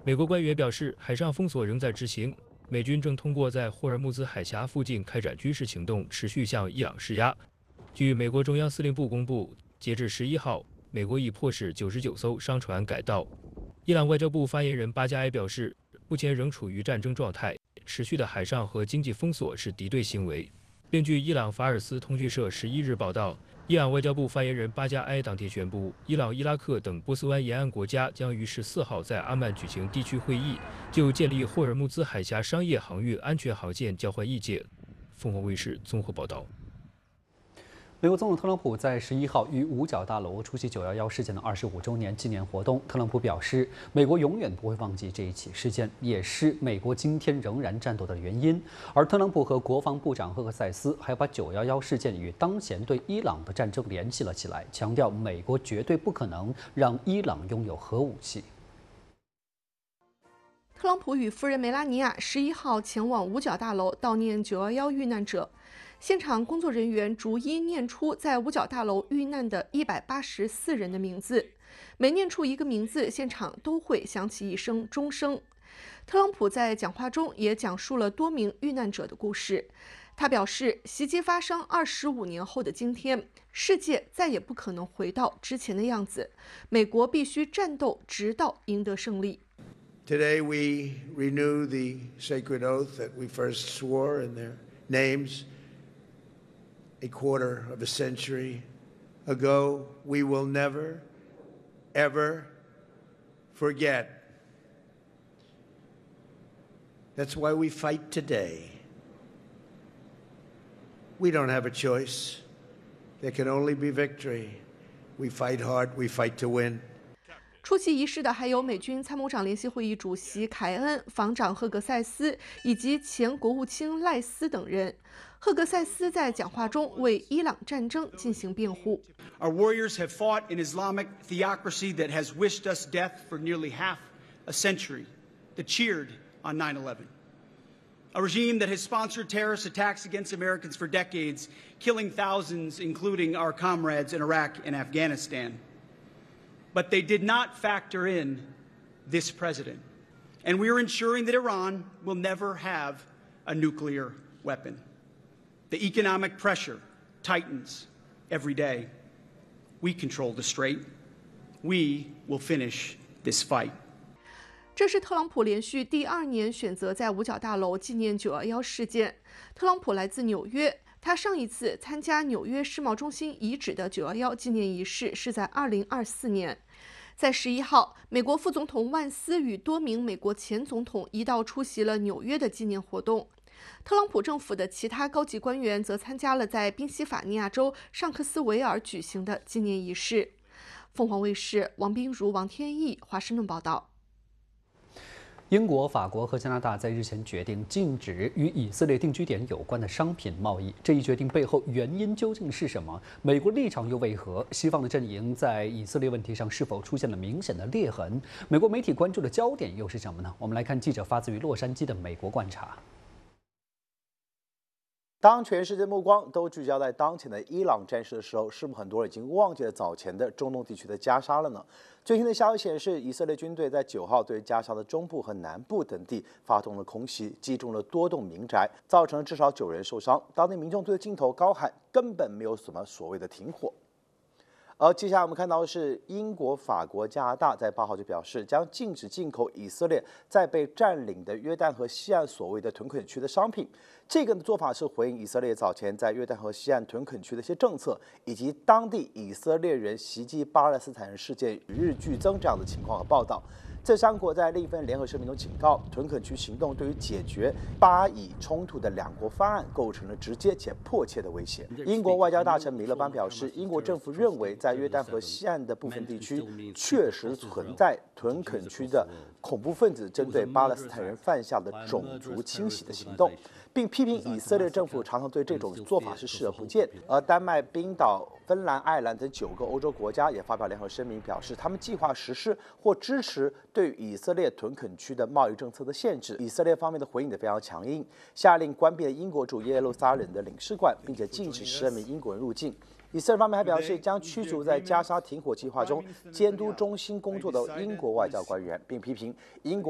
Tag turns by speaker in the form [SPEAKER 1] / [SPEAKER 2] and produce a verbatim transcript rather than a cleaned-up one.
[SPEAKER 1] 美国官员表示，海上封锁仍在执行，美军正通过在霍尔木兹海峡附近开展军事行动，持续向伊朗施压。据美国中央司令部公布，截至十一号，美国已迫使九十九艘商船改道。伊朗外交部发言人巴加埃表示，目前仍处于战争状态，持续的海上和经济封锁是敌对行为。另据伊朗法尔斯通讯社十一日报道，伊朗外交部发言人巴加埃当天宣布，伊朗、伊拉克等波斯湾沿岸国家将于十四号在阿曼举行地区会议，就建立霍尔木兹海峡商业航运安全航线交换意见。凤凰卫视综合报道。
[SPEAKER 2] 美国总统特朗普在十一号于五角大楼出席九一一事件的二十五周年纪念活动。特朗普表示，美国永远不会忘记这一起事件，也是美国今天仍然战斗的原因。而特朗普和国防部长赫克塞斯还把九一一事件与当前对伊朗的战争联系了起来，强调美国绝对不可能让伊朗拥有核武器。
[SPEAKER 3] 特朗普与夫人梅拉尼亚十一号前往五角大楼悼念九一一遇难者。现场工作人员逐一念出在五角大楼遇难的一百八十四人的名字，每念出一个名字，现场都会响起一声钟声。特朗普在讲话中也讲述了多名遇难者的故事。他表示，袭击发生二十五年后的今天，世界再也不可能回到之前的样子，美国必须战斗，直到赢得胜利。
[SPEAKER 4] Today we renew the sacred oath that we first swore in their names. A quarter of a century ago, we will never, ever forget. That's why we fight today. We don't have a choice. There can only be victory. We fight hard, we fight to win.
[SPEAKER 3] 出席仪式的还有美军参谋长联席会议主席凯恩、防长赫格塞斯以及前国务卿赖斯等人。赫格塞斯在讲话中为伊朗战争进行辩护。
[SPEAKER 5] Our warriors have fought an Islamic theocracy that has wished us death for nearly half a century, that cheered on nine eleven. A regime that has sponsored terrorist attacks against Americans for decades, killing thousands, including our comrades in Iraq and Afghanistan. But they did not factor in this president. And we are ensuring that Iran will never have a nuclear weapon. The economic pressure tightens every day. We control the strait. We will finish this fight.
[SPEAKER 3] 这是特朗普连续第二年选择在五角大楼纪念九一一事件。特朗普来自纽约，他上一次参加纽约世贸中心遗址的九一一纪念仪式是在二零二四年。在十一号，美国副总统万斯与多名美国前总统一道出席了纽约的纪念活动。特朗普政府的其他高级官员则参加了在宾夕法尼亚州尚克斯维尔举行的纪念仪式。凤凰卫视王彬如、王天翼华盛顿报道。
[SPEAKER 2] 英国、法国和加拿大在日前决定禁止与以色列定居点有关的商品贸易。这一决定背后原因究竟是什么？美国立场又为何？西方的阵营在以色列问题上是否出现了明显的裂痕？美国媒体关注的焦点又是什么呢？我们来看记者发自于洛杉矶的美国观察。
[SPEAKER 6] 当全世界目光都聚焦在当前的伊朗战事的时候，是不是很多人已经忘记了早前的中东地区的加沙了呢？最新的消息显示，以色列军队在九号对加沙的中部和南部等地发动了空袭，击中了多栋民宅，造成了至少九人受伤。当地民众对着镜头高喊：“根本没有什么所谓的停火。”而接下来我们看到的是，英国、法国、加拿大在八号就表示，将禁止进口以色列在被占领的约旦河西岸所谓的屯垦区的商品。这个做法是回应以色列早前在约旦河西岸屯垦区的一些政策，以及当地以色列人袭击巴勒斯坦人事件与日俱增这样的情况和报道。这三国在另一份联合声明中警告，屯垦区行动对于解决巴以冲突的两国方案构成了直接且迫切的威胁。英国外交大臣米勒班表示，英国政府认为在约旦河西岸的部分地区确实存在屯垦区的恐怖分子针对巴勒斯坦人犯下的种族清洗的行动，并批评以色列政府常常对这种做法是视而不见。而丹麦、冰岛、芬兰、爱尔兰等九个欧洲国家也发表联合声明，表示他们计划实施或支持对以色列屯垦区的贸易政策的限制。以色列方面的回应也非常强硬，下令关闭了英国驻耶路撒冷的领事馆，并且禁止十二名英国人入境。以色列方面还表示，将驱逐在加沙停火计划中监督中心工作的英国外交官员，并批评英国